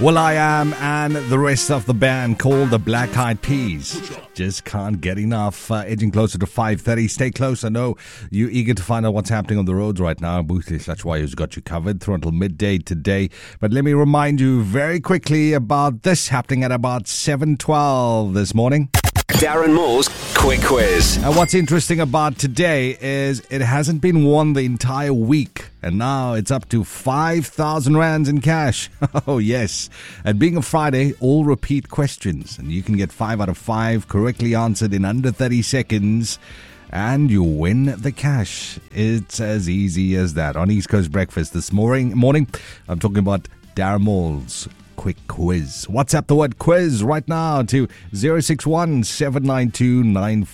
will.i.am and the rest of the band called the Black Eyed Peas. Just can't get enough. Edging closer to 5:30. Stay close. I know you're eager to find out what's happening on the roads right now. Boothless Lachwayo's got you covered through until midday today. But let me remind you very quickly about this happening at about 7:12 this morning. Darren Moore's Quick Quiz. And what's interesting about today is it hasn't been won the entire week. And now it's up to 5,000 rands in cash. Oh, yes. And being a Friday, all repeat questions. And you can get 5 out of 5 correctly answered in under 30 seconds. And you win the cash. It's as easy as that. On East Coast Breakfast this morning, I'm talking about Darren Moore's Quick Quiz. WhatsApp the word quiz right now to 061 792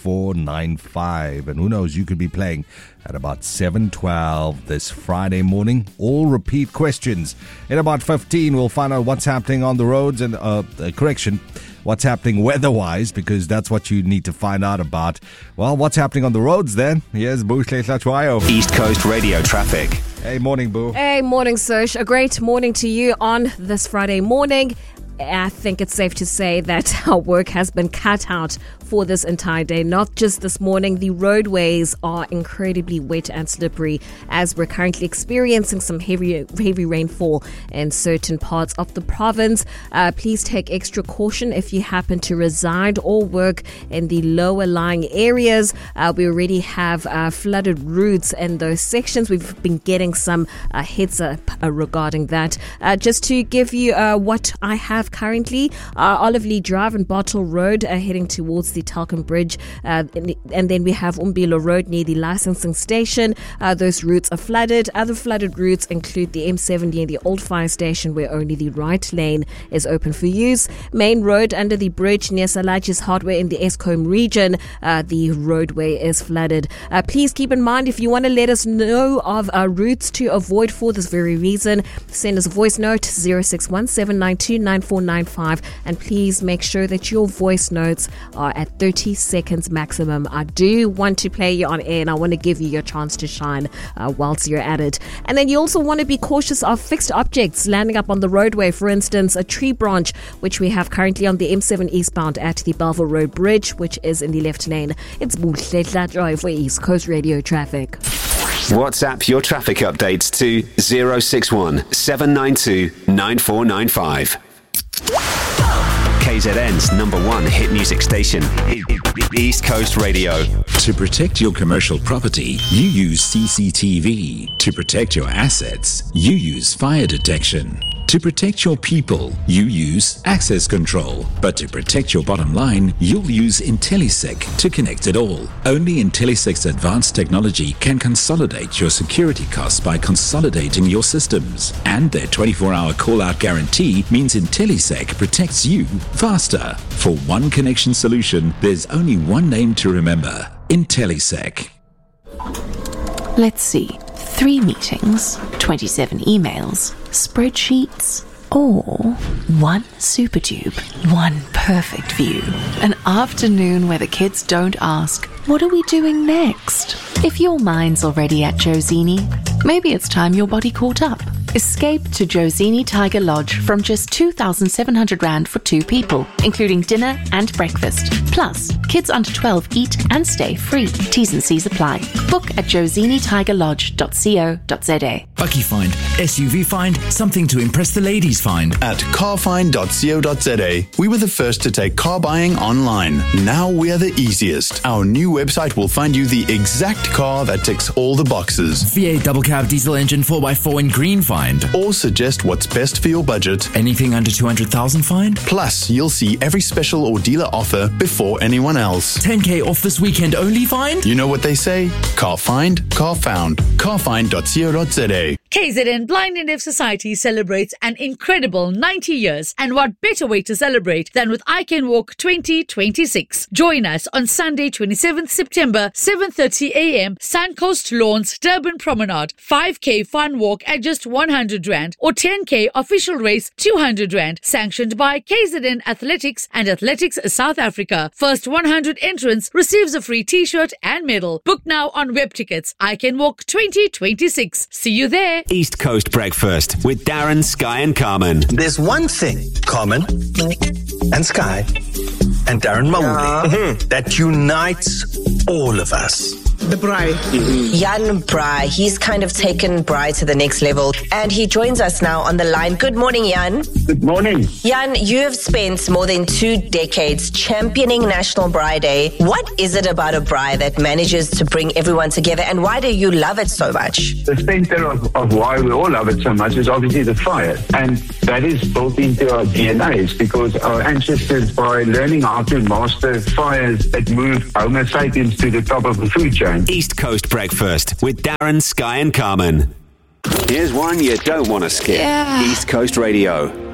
9495. And who knows, you could be playing at about 7:12 this Friday morning. All repeat questions. In about 15, we'll find out what's happening on the roads and, what's happening weather-wise, because that's what you need to find out about. Well, what's happening on the roads then? Here's Boothless Lachwayo. East Coast Radio Traffic. Hey, morning, Boo. Hey, morning, Sush. A great morning to you on this Friday morning. I think it's safe to say that our work has been cut out for this entire day. Not just this morning, the roadways are incredibly wet and slippery as we're currently experiencing some heavy rainfall in certain parts of the province. Please take extra caution if you happen to reside or work in the lower lying areas. We already have flooded routes in those sections. We've been getting some heads up regarding that. Just to give you what I have currently, Olive Lee Drive and Bottle Road heading towards the Talcum Bridge, and then we have Umbilo Road near the licensing station. Those routes are flooded. Other flooded routes include the M70 and the Old Fire Station, where only the right lane is open for use. Main Road under the bridge near Salachi's Hardware in the Eskom region, the roadway is flooded. Please keep in mind, if you want to let us know of routes to avoid for this very reason, send us a voice note 061 792 9495, and please make sure that your voice notes are at 30 seconds maximum. I do want to play you on air, and I want to give you your chance to shine whilst you're at it. And then you also want to be cautious of fixed objects landing up on the roadway. For instance, a tree branch, which we have currently on the M7 eastbound at the Belleville Road Bridge, which is in the left lane. It's Boothless Drive for East Coast Radio Traffic. WhatsApp your traffic updates to 061 792 9495. KZN's #1 hit music station, East Coast Radio. To protect your commercial property, you use CCTV. To protect your assets, you use fire detection. To protect your people, you use access control. But to protect your bottom line, you'll use IntelliSec to connect it all. Only IntelliSec's advanced technology can consolidate your security costs by consolidating your systems. And their 24-hour call-out guarantee means IntelliSec protects you faster. For one connection solution, there's only one name to remember: IntelliSec. Let's see. 3 meetings, 27 emails, spreadsheets, or 1 super tube, 1 perfect view. An afternoon where the kids don't ask, what are we doing next? If your mind's already at Josini, maybe it's time your body caught up. Escape to Josini Tiger Lodge from just 2,700 Rand for 2 people, including dinner and breakfast. Plus, kids under 12 eat and stay free. T's and C's apply. Book at josinitigerlodge.co.za. Bucky Find, SUV Find, something to impress the ladies find. At carfind.co.za, we were the first to take car buying online. Now we are the easiest. Our new website will find you the exact car that ticks all the boxes. V8 double cab diesel engine 4x4 in green find. Or suggest what's best for your budget. Anything under 200,000 find. Plus, you'll see every special or dealer offer before anyone else. 10k off this weekend only find. You know what they say? Car find, car found. Carfind.co.za. KZN Blind and Deaf Society celebrates an incredible 90 years, and what better way to celebrate than with I Can Walk 2026. Join us on Sunday 27th September 7:30 a.m. Suncoast Lawns Durban Promenade. 5k fun walk at just 1 100 Rand, or 10K official race 200 Rand. Sanctioned by KZN Athletics and Athletics South Africa. First 100 entrants receives a free t-shirt and medal. Book now on web tickets. I Can Walk 2026. See you there. East Coast Breakfast with Darren, Sky and Carmen. There's one thing, Carmen and Sky and Darren Mawuli, that unites all of us. The Braai. Jan Braai. He's kind of taken Braai to the next level. And he joins us now on the line. Good morning, Jan. Good morning. Jan, you have spent more than 2 decades championing National Braai Day. What is it about a braai that manages to bring everyone together, and why do you love it so much? The center of why we all love it so much is obviously the fire. And that is built into our DNAs because our ancestors, by learning how to master fires that moved Homo sapiens to the top of the food chain. East Coast Breakfast with Darren, Sky and Carmen. Here's one you don't want to skip. East Coast Radio.